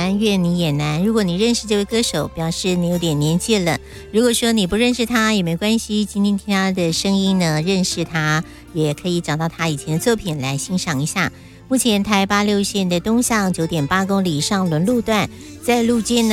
难，愿你也难。如果你认识这位歌手，表示你有点年纪了；如果说你不认识他也没关系，今天听他的声音呢，认识他也可以找到他以前的作品来欣赏一下。目前台86线的东向9.8公里上仑路段，在路肩呢